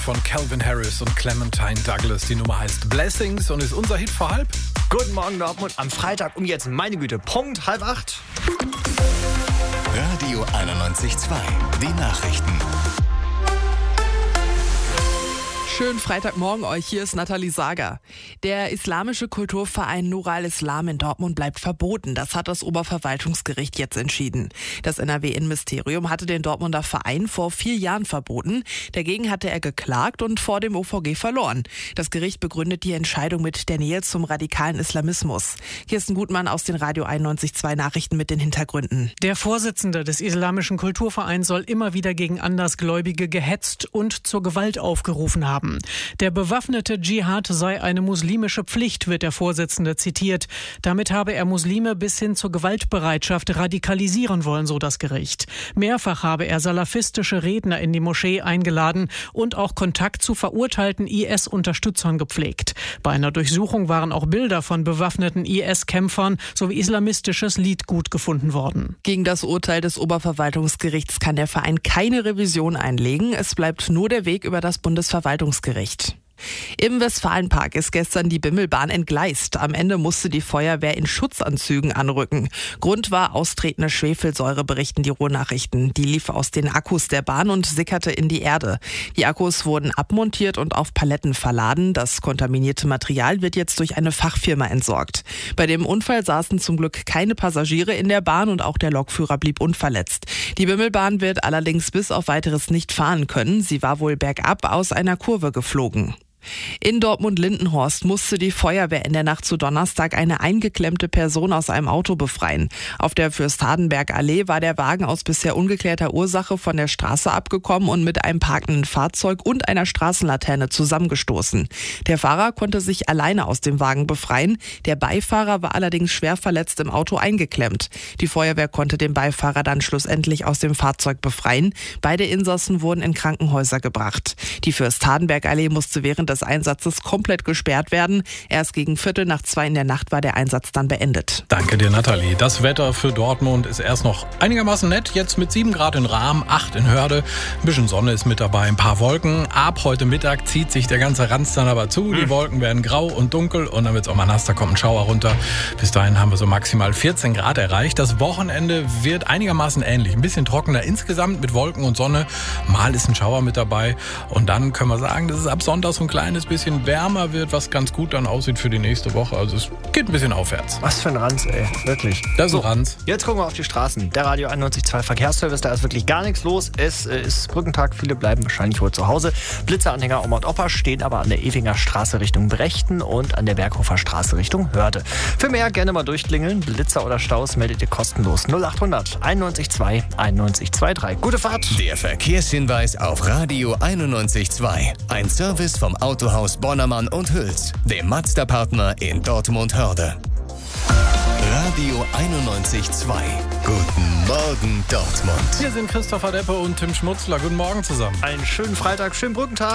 Von Calvin Harris und Clementine Douglas. Die Nummer heißt Blessings und ist unser Hit vor halb. Guten Morgen Dortmund, am Freitag um jetzt, meine Güte, Punkt 7:30. Radio 91.2, die Nachrichten. Schönen Freitagmorgen euch, hier ist Nathalie Sager. Der islamische Kulturverein Nur al-Islam in Dortmund bleibt verboten. Das hat das Oberverwaltungsgericht jetzt entschieden. Das NRW-Innenministerium hatte den Dortmunder Verein vor 4 Jahren verboten. Dagegen hatte er geklagt und vor dem OVG verloren. Das Gericht begründet die Entscheidung mit der Nähe zum radikalen Islamismus. Kirsten Gutmann aus den Radio 91.2 Nachrichten mit den Hintergründen. Der Vorsitzende des islamischen Kulturvereins soll immer wieder gegen Andersgläubige gehetzt und zur Gewalt aufgerufen haben. Der bewaffnete Dschihad sei eine muslimische Pflicht, wird der Vorsitzende zitiert. Damit habe er Muslime bis hin zur Gewaltbereitschaft radikalisieren wollen, so das Gericht. Mehrfach habe er salafistische Redner in die Moschee eingeladen und auch Kontakt zu verurteilten IS-Unterstützern gepflegt. Bei einer Durchsuchung waren auch Bilder von bewaffneten IS-Kämpfern sowie islamistisches Liedgut gefunden worden. Gegen das Urteil des Oberverwaltungsgerichts kann der Verein keine Revision einlegen. Es bleibt nur der Weg über das Bundesverwaltungsgericht. Im Westfalenpark ist gestern die Bimmelbahn entgleist. Am Ende musste die Feuerwehr in Schutzanzügen anrücken. Grund war austretende Schwefelsäure, berichten die Ruhrnachrichten. Die lief aus den Akkus der Bahn und sickerte in die Erde. Die Akkus wurden abmontiert und auf Paletten verladen. Das kontaminierte Material wird jetzt durch eine Fachfirma entsorgt. Bei dem Unfall saßen zum Glück keine Passagiere in der Bahn und auch der Lokführer blieb unverletzt. Die Bimmelbahn wird allerdings bis auf Weiteres nicht fahren können. Sie war wohl bergab aus einer Kurve geflogen. In Dortmund-Lindenhorst musste die Feuerwehr in der Nacht zu Donnerstag eine eingeklemmte Person aus einem Auto befreien. Auf der Fürst-Hardenberg-Allee war der Wagen aus bisher ungeklärter Ursache von der Straße abgekommen und mit einem parkenden Fahrzeug und einer Straßenlaterne zusammengestoßen. Der Fahrer konnte sich alleine aus dem Wagen befreien. Der Beifahrer war allerdings schwer verletzt im Auto eingeklemmt. Die Feuerwehr konnte den Beifahrer dann schlussendlich aus dem Fahrzeug befreien. Beide Insassen wurden in Krankenhäuser gebracht. Die Fürst-Hardenberg-Allee musste während des Einsatzes komplett gesperrt werden. Erst gegen 1:45 in der Nacht war der Einsatz dann beendet. Danke dir, Nathalie. Das Wetter für Dortmund ist erst noch einigermaßen nett. Jetzt mit 7 Grad in Rahm, 8 in Hörde. Ein bisschen Sonne ist mit dabei, ein paar Wolken. Ab heute Mittag zieht sich der ganze Ranz dann aber zu. Die Wolken werden grau und dunkel und dann wird es auch mal nass. Da kommt ein Schauer runter. Bis dahin haben wir so maximal 14 Grad erreicht. Das Wochenende wird einigermaßen ähnlich. Ein bisschen trockener insgesamt mit Wolken und Sonne. Mal ist ein Schauer mit dabei. Und dann können wir sagen, dass es ab Sonntag so ein kleines bisschen wärmer wird, was ganz gut dann aussieht für die nächste Woche. Also es geht ein bisschen aufwärts. Was für ein Ranz, ey. Wirklich. Das ist ein Ranz. Jetzt gucken wir auf die Straßen. Der Radio 91.2 Verkehrsservice, da ist wirklich gar nichts los. Es ist Brückentag, viele bleiben wahrscheinlich wohl zu Hause. Blitzeranhänger Oma und Opa stehen aber an der Ewinger Straße Richtung Brechten und an der Berghofer Straße Richtung Hörde. Für mehr gerne mal durchklingeln. Blitzer oder Staus meldet ihr kostenlos 0800 91.2 91.23. Gute Fahrt. Der Verkehrshinweis auf Radio 91.2. Ein Service vom Autohaus Bonnermann und Hüls, dem Mazda-Partner in Dortmund-Hörde. Radio 91.2. Guten Morgen, Dortmund. Hier sind Christopher Deppe und Tim Schmutzler. Guten Morgen zusammen. Einen schönen Freitag, schönen Brückentag.